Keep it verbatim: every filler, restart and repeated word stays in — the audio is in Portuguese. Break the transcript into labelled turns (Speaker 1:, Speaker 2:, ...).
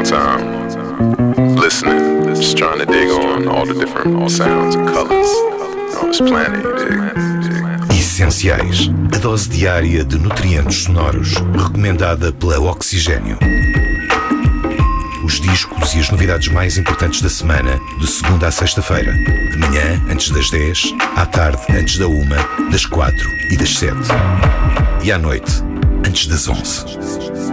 Speaker 1: time, listening, just trying to dig on all the different sounds and colors on this planet, you dig?
Speaker 2: Essenciais, a dose diária de nutrientes sonoros, recomendada pela Oxigênio. Os discos e as novidades mais importantes da semana, de segunda à sexta-feira. De manhã, antes das dez, à tarde, antes da uma, das quatro e das sete. E à noite, antes das onze.